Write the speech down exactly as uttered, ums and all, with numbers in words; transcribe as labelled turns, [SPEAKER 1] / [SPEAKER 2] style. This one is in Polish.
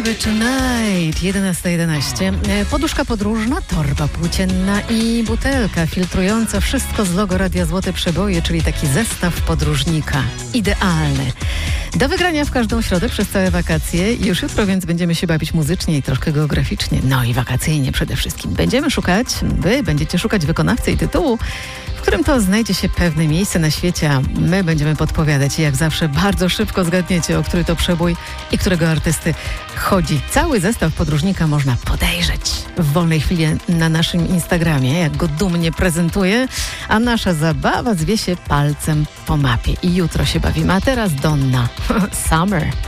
[SPEAKER 1] Baby Tonight, jedenasta jedenaście. Poduszka podróżna, torba płócienna i butelka filtrująca wszystko z logo Radia Złote Przeboje, czyli taki zestaw podróżnika. Idealny. Do wygrania w każdą środę przez całe wakacje. Już jutro więc będziemy się bawić muzycznie i troszkę geograficznie. No i wakacyjnie przede wszystkim. Będziemy szukać, wy będziecie szukać wykonawcy i tytułu, w którym to znajdzie się pewne miejsce na świecie, a my będziemy podpowiadać i jak zawsze bardzo szybko zgadniecie, o który to przebój i którego artysty chodzi. Cały zestaw podróżnika można podejrzeć w wolnej chwili na naszym Instagramie, jak go dumnie prezentuje, a nasza zabawa zwie się palcem po mapie. I jutro się bawimy, a teraz Donna. Summer.